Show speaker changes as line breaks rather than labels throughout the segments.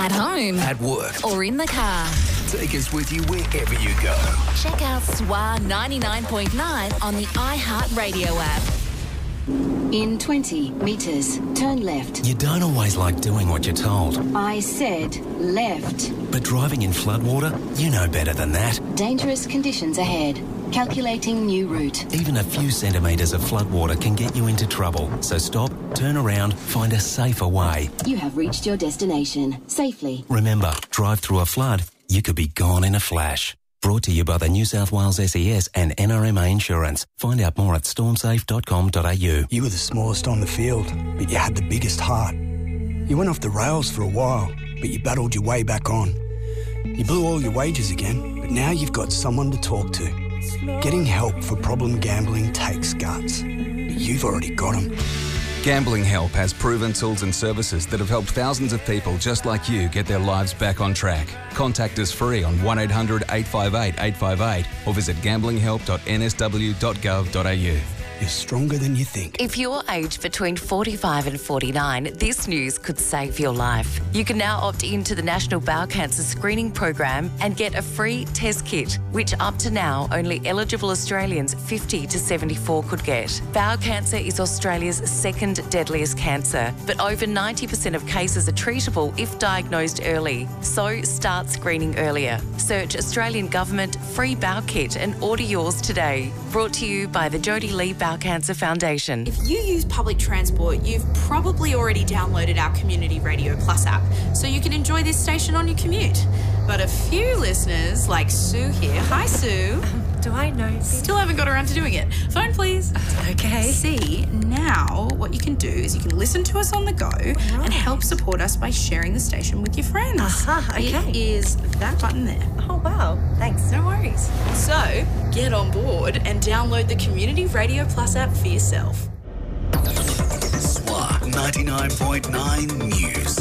At home.
At work.
Or in the car.
Take us with you wherever you go.
Check out SWA 99.9 on the iHeartRadio app.
In 20 metres, turn left.
You don't always like doing what you're told.
I said left.
But driving in floodwater, you know better than that.
Dangerous conditions ahead. Calculating new route.
Even a few centimetres of floodwater can get you into trouble. So stop, turn around, find a safer way.
You have reached your destination safely.
Remember, drive through a flood, you could be gone in a flash. Brought to you by the New South Wales SES and NRMA Insurance. Find out more at stormsafe.com.au.
You were the smallest on the field, but you had the biggest heart. You went off the rails for a while, but you battled your way back on. You blew all your wages again, but now you've got someone to talk to. Getting help for problem gambling takes guts, but you've already got them.
Gambling Help has proven tools and services that have helped thousands of people just like you get their lives back on track. Contact us free on 1800 858 858 or visit gamblinghelp.nsw.gov.au.
You're stronger than you think.
If you're aged between 45 and 49, this news could save your life. You can now opt into the National Bowel Cancer Screening Program and get a free test kit, which up to now only eligible Australians 50 to 74 could get. Bowel cancer is Australia's second deadliest cancer, but over 90% of cases are treatable if diagnosed early. So start screening earlier. Search Australian Government Free Bowel Kit and order yours today. Brought to you by the Jodie Lee Bowel Cancer Foundation.
If you use public transport, you've probably already downloaded our Community Radio Plus app, so you can enjoy this station on your commute. But a few listeners, like Sue here, hi Sue.
Do I know?
Still haven't got around to doing it. Phone please.
Okay.
See, now what you can do is you can listen to us on the go and help support us by sharing the station with your friends.
Okay.
It is that button there.
Oh, wow. Thanks.
No worries. So, get on board and download the Community Radio Plus app for yourself.
SWA 99.9 News.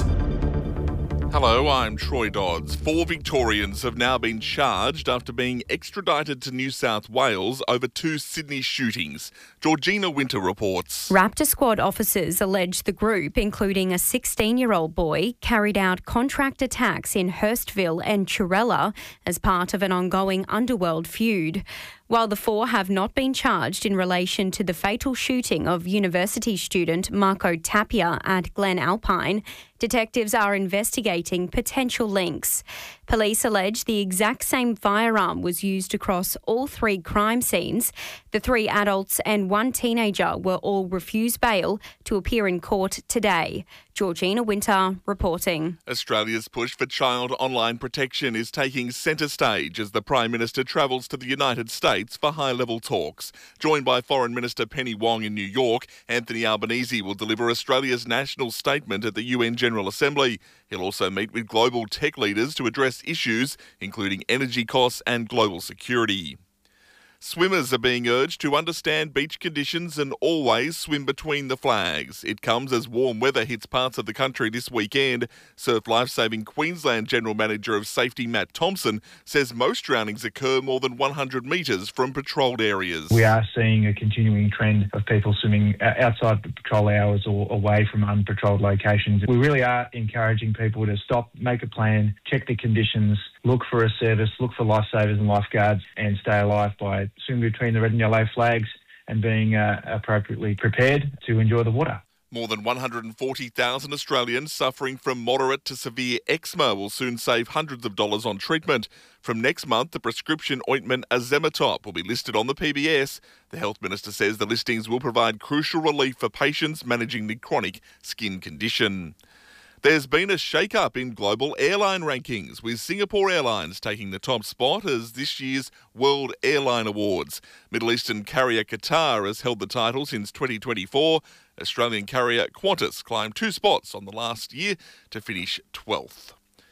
Hello, I'm Troy Dodds. 4 Victorians have now been charged after being extradited to New South Wales over 2 Sydney shootings. Georgina Winter reports.
Raptor Squad officers allege the group, including a 16-year-old boy, carried out contract attacks in Hurstville and Churella as part of an ongoing underworld feud. While the 4 have not been charged in relation to the fatal shooting of university student Marco Tapia at Glen Alpine, detectives are investigating potential links. Police allege the exact same firearm was used across all 3 crime scenes. The 3 adults and 1 teenager were all refused bail to appear in court today. Georgina Winter reporting.
Australia's push for child online protection is taking centre stage as the Prime Minister travels to the United States for high-level talks. Joined by Foreign Minister Penny Wong in New York, Anthony Albanese will deliver Australia's national statement at the UN General Assembly. He'll also meet with global tech leaders to address issues including energy costs and global security. Swimmers are being urged to understand beach conditions and always swim between the flags. It comes as warm weather hits parts of the country this weekend. Surf Lifesaving Queensland General Manager of Safety Matt Thompson says most drownings occur more than 100 metres from patrolled areas.
We are seeing a continuing trend of people swimming outside the patrol hours or away from unpatrolled locations. We really are encouraging people to stop, make a plan, check the conditions, look for a service, look for lifesavers and lifeguards, and stay alive by swimming between the red and yellow flags and being appropriately prepared to enjoy the water.
More than 140,000 Australians suffering from moderate to severe eczema will soon save hundreds of dollars on treatment. From next month, the prescription ointment Azematop will be listed on the PBS. The Health Minister says the listings will provide crucial relief for patients managing the chronic skin condition. There's been a shake-up in global airline rankings, with Singapore Airlines taking the top spot as this year's World Airline Awards. Middle Eastern carrier Qatar has held the title since 2024. Australian carrier Qantas climbed 2 spots on the last year to finish 12th.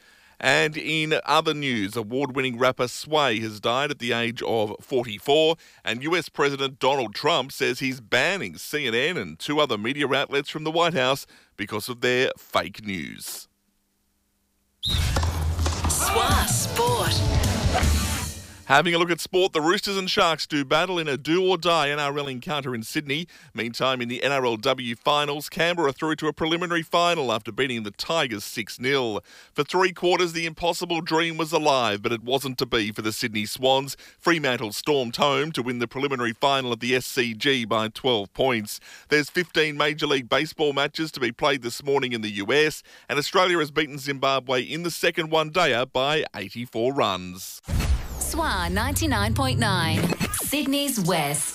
And in other news, award-winning rapper Sway has died at the age of 44, and US President Donald Trump says he's banning CNN and 2 other media outlets from the White House because of their fake news.
SWA Sport.
Having a look at sport, the Roosters and Sharks do battle in a do-or-die NRL encounter in Sydney. Meantime, in the NRLW finals, Canberra through to a preliminary final after beating the Tigers 6-0. For 3 quarters, the impossible dream was alive, but it wasn't to be for the Sydney Swans. Fremantle stormed home to win the preliminary final of the SCG by 12 points. There's 15 Major League Baseball matches to be played this morning in the US, and Australia has beaten Zimbabwe in the second one-dayer by 84 runs.
SWA 99.9, Sydney's West.